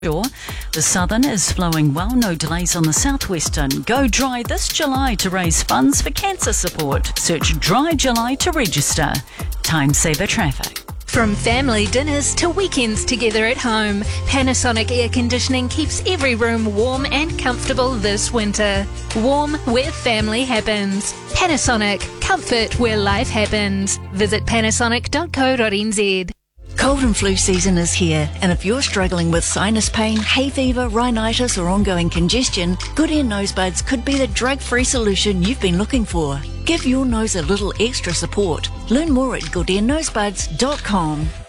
Sure. The southern is flowing well, no delays on the southwestern. Go dry this July to raise funds for cancer support. Search Dry July to register. Time saver traffic. From family dinners to weekends together at home, Panasonic air conditioning keeps every room warm and comfortable this winter. Warm where family happens. Panasonic, comfort where life happens. Visit panasonic.co.nz. Cold and flu season is here, and if you're struggling with sinus pain, hay fever, rhinitis or ongoing congestion, Good Ear Nosebuds could be the drug-free solution you've been looking for. Give your nose a little extra support. Learn more at goodearnosebuds.com.